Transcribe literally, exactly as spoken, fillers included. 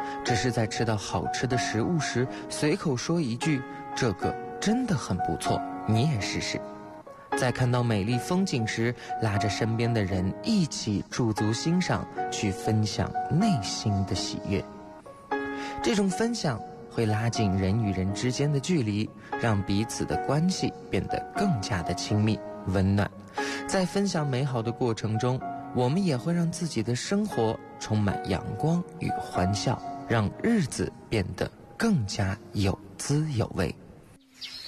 只是在吃到好吃的食物时，随口说一句这个真的很不错，你也试试。在看到美丽风景时，拉着身边的人一起驻足欣赏，去分享内心的喜悦。这种分享会拉近人与人之间的距离，让彼此的关系变得更加的亲密温暖。在分享美好的过程中，我们也会让自己的生活充满阳光与欢笑，让日子变得更加有滋有味。